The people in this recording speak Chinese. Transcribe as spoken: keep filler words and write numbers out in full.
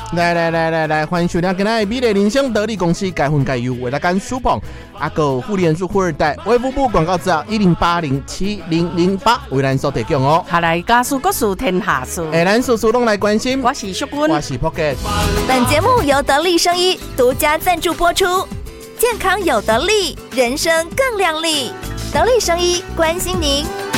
来来来来来，欢迎收听今天的美丽人生得力公司改分改优为大家舒捧阿狗富联数富二代微服部广告资料一零八零七零零八为咱所提供哦。 下来家事国事天下事， 哎，咱叔叔拢来关心。 我是淑君， 我是 Pocket。 本节目由得力生医独家赞助播出，健康有得力，人生更亮丽。得力生医关心您。